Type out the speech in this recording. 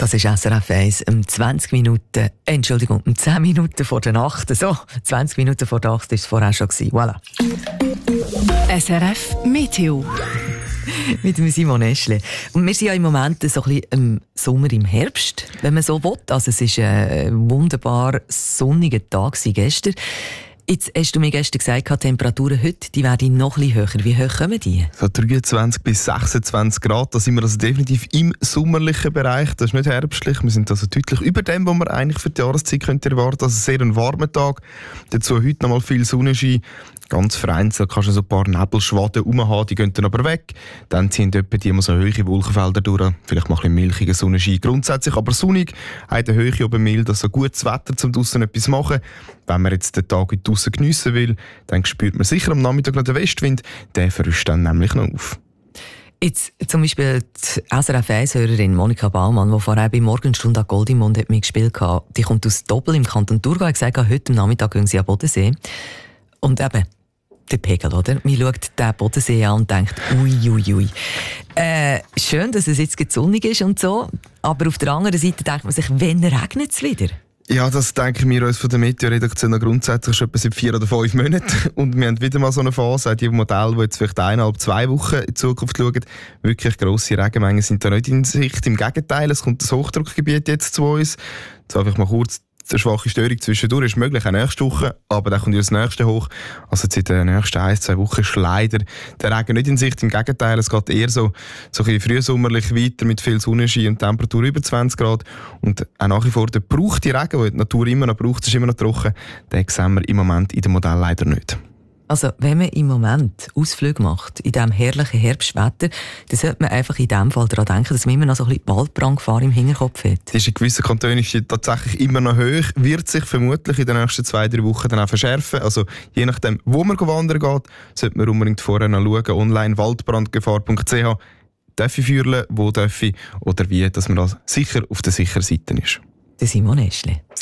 Das ist SRF 1, 20 Minuten, Entschuldigung, 10 Minuten vor der Nacht. So, 20 Minuten vor der 8 war es vorher schon. Voilà. SRF Meteo. Mit dem Simon Eschle. Und wir sind ja im Moment so ein bisschen im Sommer, im Herbst, wenn man so will. Also es war ein wunderbar sonniger Tag gestern. Jetzt hast du mir gestern gesagt, die Temperaturen heute die werden noch ein bisschen höher. Wie hoch kommen die? So 23 bis 26 Grad, da sind wir also definitiv im sommerlichen Bereich. Das ist nicht herbstlich. Wir sind also deutlich über dem, was man eigentlich für die Jahreszeit könnte erwarten. Also sehr ein warmer Tag. Dazu heute noch mal viel Sonnenschein. Ganz vereinzelt kannst du so ein paar Nebelschwaden rumhaben, die gehen dann aber weg. Dann ziehen etwa die immer so hohe Wolkenfelder durch. Vielleicht mal ein bisschen milchiger Sonnenschein. Grundsätzlich aber sonnig, hat eine Höhe oben mild, also gutes Wetter, um draussen etwas zu machen. Wenn man jetzt den Tag draussen geniessen will, dann spürt man sicher am Nachmittag noch den Westwind. Der verrüscht dann nämlich noch auf. Jetzt zum Beispiel die SRF 1-Hörerin Monika Baumann, die vorher bei Morgenstunde an Goldimund hat mitgespielt hat, die kommt aus Doppel im Kanton Thurgau und gesagt, heute am Nachmittag gehen sie an Bodensee. Und eben, der Pegel, oder? Man schaut den Bodensee an und denkt, ui. Schön, dass es jetzt sonnig ist und so, aber auf der anderen Seite denkt man sich, wann regnet es wieder? Ja, das denken wir uns von der Meteoredaktion grundsätzlich schon etwa seit 4 oder 5 Monaten. Und wir haben wieder mal so eine Phase, die Modelle, die jetzt vielleicht 1,5-2 Wochen in die Zukunft schauen, wirklich grosse Regenmengen sind da nicht in Sicht. Im Gegenteil, es kommt das Hochdruckgebiet jetzt zu uns. Jetzt einfach mal kurz eine schwache Störung zwischendurch ist möglich, auch nächste Woche, aber dann kommt ja das nächste hoch. Also jetzt in den nächsten 1-2 Wochen ist leider der Regen nicht in Sicht. Im Gegenteil, es geht eher so ein bisschen frühsommerlich weiter mit viel Sonnenschein und Temperatur über 20 Grad. Und auch nach wie vor der braucht die Regen, den die Natur immer noch braucht, es ist immer noch trocken, den sehen wir im Moment in dem Modell leider nicht. Also, wenn man im Moment Ausflüge macht, in diesem herrlichen Herbstwetter, dann sollte man einfach in diesem Fall daran denken, dass man immer noch so ein bisschen Waldbrandgefahr im Hinterkopf hat. Das ist in gewissen Kantonen tatsächlich immer noch hoch, wird sich vermutlich in den nächsten 2-3 Wochen dann auch verschärfen. Also, je nachdem, wo man wandern geht, sollte man unbedingt vorher noch schauen, online waldbrandgefahr.ch, darf ich feuern, wo darf ich oder wie, dass man da sicher auf der sicheren Seite ist. Der Simon Eschle.